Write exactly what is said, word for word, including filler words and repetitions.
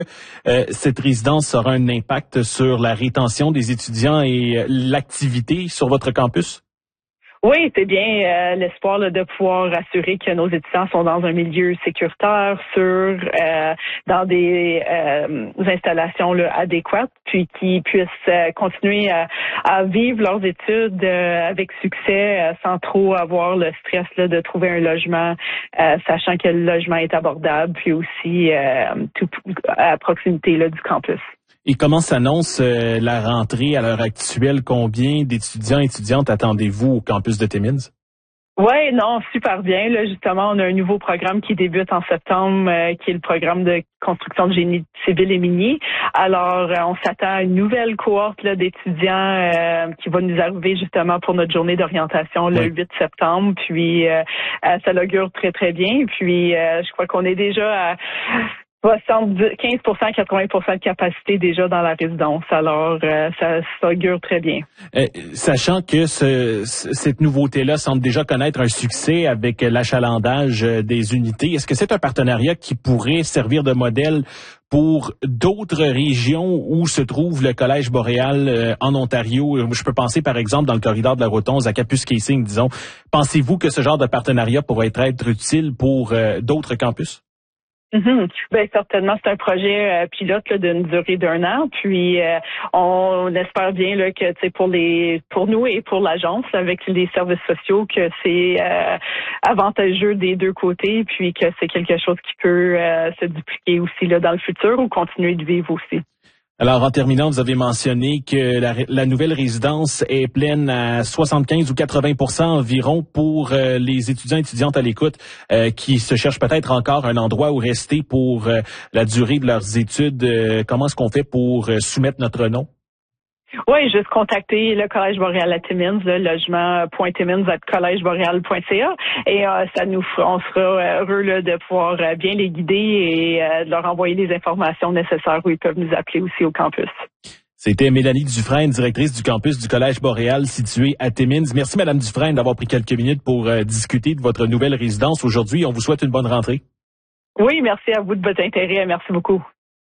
Euh, cette résidence aura un impact sur la rétention des étudiants et euh, l'activité sur votre campus? Oui, c'est bien euh, l'espoir là, de pouvoir assurer que nos étudiants sont dans un milieu sécuritaire, sûr, euh, dans des euh, installations là, adéquates, puis qu'ils puissent euh, continuer à, à vivre leurs études euh, avec succès, euh, sans trop avoir le stress là, de trouver un logement, euh, sachant que le logement est abordable, puis aussi euh, tout à proximité là, du campus. Et comment s'annonce euh, la rentrée à l'heure actuelle? Combien d'étudiants et étudiantes attendez-vous au campus de Timmins? Oui, non, super bien. Là, justement, on a un nouveau programme qui débute en septembre, euh, qui est le programme de construction de génie civil et minier. Alors, euh, on s'attend à une nouvelle cohorte là, d'étudiants euh, qui va nous arriver justement pour notre journée d'orientation le oui. huit septembre. Puis, euh, ça l'augure très, très bien. Puis, euh, je crois qu'on est déjà à soixante-quinze pour cent, quatre-vingts pour cent de capacité déjà dans la résidence. Alors, euh, ça s'augure très bien. Euh, sachant que ce, cette nouveauté-là semble déjà connaître un succès avec l'achalandage des unités, est-ce que c'est un partenariat qui pourrait servir de modèle pour d'autres régions où se trouve le Collège boréal euh, en Ontario? Je peux penser, par exemple, dans le corridor de la route onze, à Kapuskasing, disons. Pensez-vous que ce genre de partenariat pourrait être utile pour euh, d'autres campus? Mm-hmm. Ben certainement, c'est un projet euh, pilote là, d'une durée d'un an. Puis euh, on, on espère bien là, que pour les pour nous et pour l'agence avec les services sociaux que c'est euh, avantageux des deux côtés, puis que c'est quelque chose qui peut euh, se dupliquer aussi là dans le futur ou continuer de vivre aussi. Alors, en terminant, vous avez mentionné que la, la nouvelle résidence est pleine à soixante-quinze ou quatre-vingts pour cent environ pour euh, les étudiants et étudiantes à l'écoute euh, qui se cherchent peut-être encore un endroit où rester pour euh, la durée de leurs études. Euh, comment est-ce qu'on fait pour euh, soumettre notre nom? Oui, juste contacter le Collège boréal à Timmins, le logement point timmins arobase collège boréal point c a et euh, ça nous on sera heureux là, de pouvoir euh, bien les guider et euh, de leur envoyer les informations nécessaires où ils peuvent nous appeler aussi au campus. C'était Mélanie Dufresne, directrice du campus du Collège boréal situé à Timmins. Merci Madame Dufresne d'avoir pris quelques minutes pour euh, discuter de votre nouvelle résidence aujourd'hui. On vous souhaite une bonne rentrée. Oui, merci à vous de votre intérêt. Merci beaucoup.